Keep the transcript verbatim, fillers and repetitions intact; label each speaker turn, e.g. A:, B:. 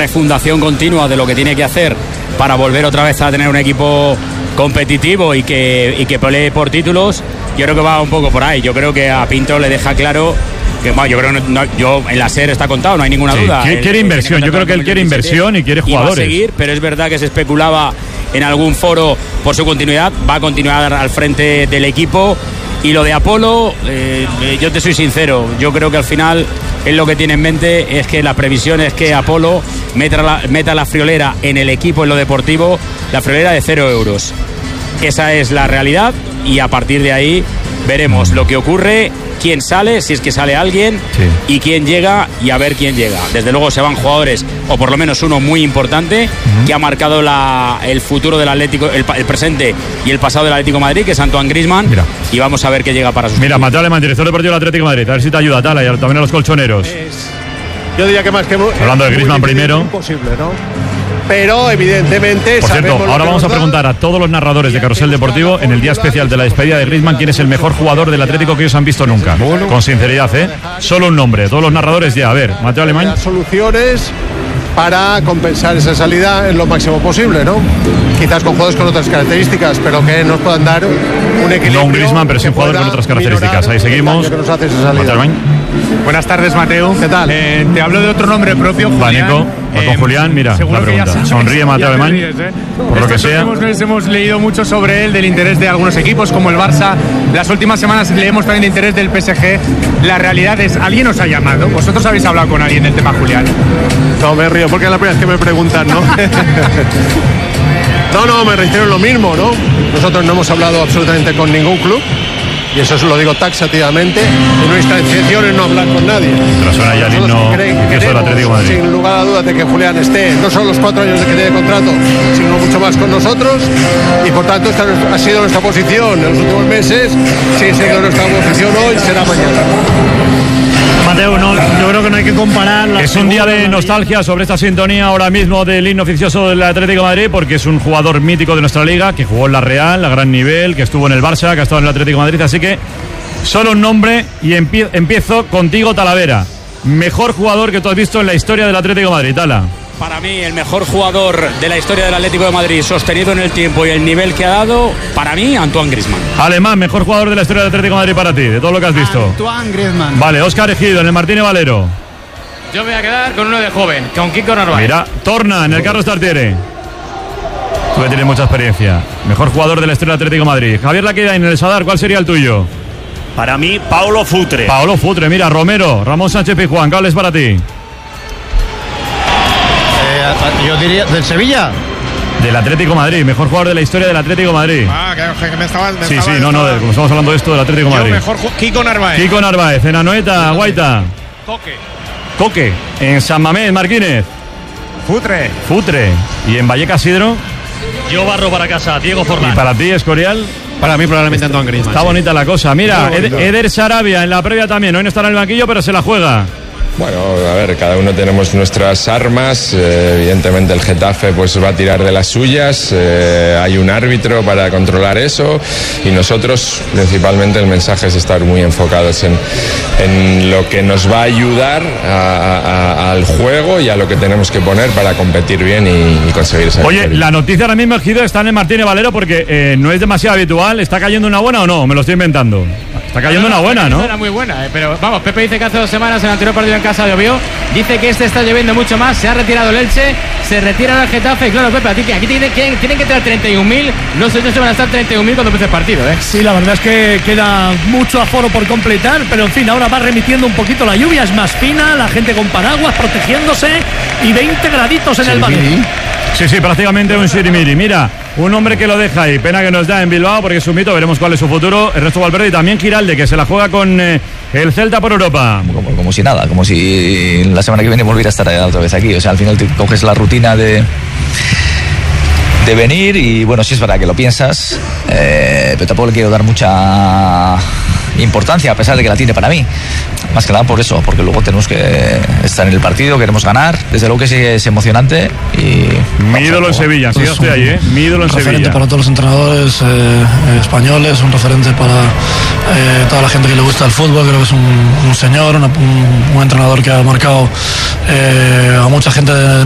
A: refundación continua de lo que tiene que hacer para volver otra vez a tener un equipo competitivo y que, y que pelee por títulos. Yo creo que va un poco por ahí. Yo creo que a Pinto le deja claro que, bueno, yo creo que no, yo en la SER está contado, no hay ninguna
B: sí,
A: duda.
B: Quiere, quiere inversión, yo creo que él quiere inversión y quiere jugadores.
A: Y va a seguir, pero es verdad que se especulaba en algún foro por su continuidad. Va a continuar al frente del equipo. Y lo de Apolo, eh, yo te soy sincero, yo creo que al final él lo que tiene en mente es que la previsión es que Apolo meta la, meta la friolera en el equipo, en lo deportivo, la friolera de cero euros. Esa es la realidad y a partir de ahí veremos lo que ocurre, quién sale, si es que sale alguien, sí, y quién llega y a ver quién llega. Desde luego se van jugadores, o por lo menos uno muy importante, uh-huh, que ha marcado la, el futuro del Atlético, el, el presente y el pasado del Atlético de Madrid, que es Antoine Griezmann. Mira. Y vamos a ver qué llega para sus.
B: Mira, Mateo Alemán, director deportivo del Atlético de Madrid, a ver si te ayuda, Tala, y también a los colchoneros. Es,
C: yo diría que más que
B: hablando de Griezmann primero.
C: Imposible, ¿no? Pero evidentemente.
B: Por cierto, ahora vamos a preguntar a todos los narradores de Carrusel Deportivo en el día especial de la despedida de Griezmann quién es el mejor jugador del Atlético que ellos han visto nunca. Con sinceridad, ¿eh? Solo un nombre, todos los narradores ya. A ver, Mateo Alemán.
C: Soluciones para compensar esa salida en lo máximo posible, ¿no? Quizás con jugadores con otras características, pero que nos puedan dar un equilibrio.
B: No un Griezmann, pero sí un jugador con otras características. Ahí seguimos.
C: Que nos hace esa salida.
D: Buenas tardes, Mateo.
C: ¿Qué tal?
D: Eh, te hablo de otro nombre propio, Julián.
B: Nico, eh, con Julián, mira, la pregunta. Sonríe Mateo Alemán, ¿eh? Por lo que sea.
D: Hemos, hemos leído mucho sobre él, del interés de algunos equipos, como el Barça. Las últimas semanas leemos también de interés del P S G. La realidad es, ¿alguien os ha llamado? ¿Vosotros habéis hablado con alguien del tema, Julián?
C: No, me río porque es la primera vez que me preguntan, ¿no? No, no, me reitero en lo mismo, ¿no? Nosotros no hemos hablado absolutamente con ningún club. Y eso se lo digo taxativamente. Y nuestra intención es no hablar con nadie.
B: Tras suena ya el himno que es el Atlético de Madrid.
C: Sin lugar a dudas de que Julián esté no solo los cuatro años de que tiene contrato, sino mucho más con nosotros. Y por tanto, esta ha sido nuestra posición en los últimos meses. Sigue siendo nuestra posición hoy, será mañana.
E: Mateo, no, yo creo que no hay que comparar.
B: Es un día de nostalgia sobre esta sintonía ahora mismo del himno oficioso del Atlético de Madrid, porque es un jugador mítico de nuestra liga, que jugó en la Real a gran nivel, que estuvo en el Barça, que ha estado en el Atlético de Madrid, así que solo un nombre y empie- empiezo contigo, Talavera. Mejor jugador que tú has visto en la historia del Atlético de Madrid, Tala.
A: Para mí, el mejor jugador de la historia del Atlético de Madrid, sostenido en el tiempo y el nivel que ha dado, para mí, Antoine Griezmann.
B: Alemán, mejor jugador de la historia del Atlético de Madrid para ti, de todo lo que has visto.
F: Antoine Griezmann.
B: Vale, Óscar Ejido, en el Martínez Valero.
G: Yo me voy a quedar con uno de joven, con Kiko Narváez.
B: Mira, Torna, en el Carlos Tartiere. Tú que tienes mucha experiencia. Mejor jugador de la historia del Atlético de Madrid. Javier Laqueda, en el Sadar, ¿cuál sería el tuyo?
H: Para mí, Paolo Futre.
B: Paolo Futre, mira, Romero, Ramón Sánchez Pizjuán, ¿cuál es para ti?
F: Yo diría, ¿del Sevilla?
B: Del Atlético de Madrid, mejor jugador de la historia del Atlético de Madrid.
D: Ah, que, que me estaba... Me
B: sí,
D: estaba,
B: sí, no, no, como estamos hablando de esto del Atlético de Madrid.
D: Yo mejor ju- Kiko Narváez.
B: Kiko Narváez, en Anoeta, Guaita.
D: Coque.
B: Coque, en San Mamés, Marquínez.
D: Futre.
B: Futre. Y en Vallecas, Sidro.
G: Yo barro para casa, Diego Forlán.
B: Y para ti, Escorial.
E: Para mí probablemente Antoine Griezmann.
B: Está
E: sí.
B: bonita la cosa. Mira, Ed- Eder Sarabia en la previa también. Hoy no está en el banquillo, pero se la juega.
I: Bueno, a ver, cada uno tenemos nuestras armas. Eh, evidentemente el Getafe pues va a tirar de las suyas. Eh, hay un árbitro para controlar eso y nosotros principalmente el mensaje es estar muy enfocados en, en lo que nos va a ayudar a, a, al juego y a lo que tenemos que poner para competir bien y, y conseguir esa
B: Oye,
I: victoria.
B: la noticia ahora mismo, Ejido, está en el Martínez Valero porque eh, no es demasiado habitual. ¿Está cayendo una buena o no? Me lo estoy inventando. Está cayendo
G: no, no,
B: una buena, ¿no?
G: Era muy buena, eh, pero vamos, Pepe dice que hace dos semanas en el anterior partido en casa llovió, dice que este está lloviendo mucho más, se ha retirado el Elche, se retira el Getafe, y claro, Pepe, a ti, aquí tienen, tienen que traer treinta y un mil, no sé si van a estar treinta y un mil cuando empiece el partido, ¿eh?
E: Sí, la verdad es que queda mucho aforo por completar, pero en fin, ahora va remitiendo un poquito la lluvia, es más fina, la gente con paraguas protegiéndose y veinte graditos en sí, el Valero.
B: Sí, sí, prácticamente un sirimiri. Mira, un hombre que lo deja ahí. Pena que nos da en Bilbao porque es un mito. Veremos cuál es su futuro. Ernesto Valverde y también Giralde, que se la juega con eh, el Celta por Europa.
J: Como, como si nada, como si la semana que viene volviera a estar otra vez aquí. O sea, al final te coges la rutina de... de venir y bueno, sí es verdad que lo piensas, eh, pero tampoco le quiero dar mucha importancia a pesar de que la tiene para mí, más que nada por eso, porque luego tenemos que estar en el partido, queremos ganar, desde luego que sí es emocionante y...
B: Mi ídolo en Sevilla, sí, estoy ahí, ¿eh? Mi ídolo en Sevilla.
K: Un referente para todos los entrenadores eh, españoles, un referente para eh, toda la gente que le gusta el fútbol, creo que es un, un señor, una, un, un entrenador que ha marcado eh, a mucha gente de